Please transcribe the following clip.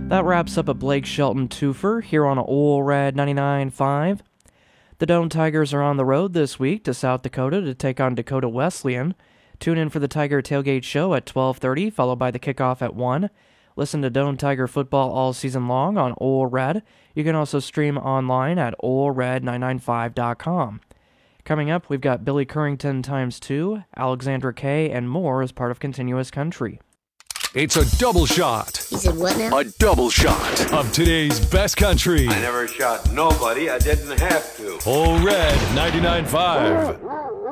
That wraps up a Blake Shelton twofer here on Ole Red 99.5. The Doane Tigers are on the road this week to South Dakota to take on Dakota Wesleyan. Tune in for the Tiger Tailgate Show at 12:30, followed by the kickoff at 1. Listen to Doane Tiger football all season long on Ole Red. You can also stream online at OleRed995.com. Coming up, we've got Billy Currington ×2, Alexandra Kay, and more as part of Continuous Country. It's a double shot. You said what now? A double shot of today's best country. I never shot nobody. I didn't have to. Ole Red 99.5.